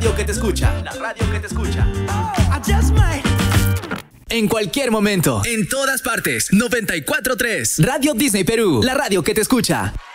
radio que te escucha. La radio que te escucha. En cualquier momento. En todas partes. 94.3. Radio Disney Perú. La radio que te escucha.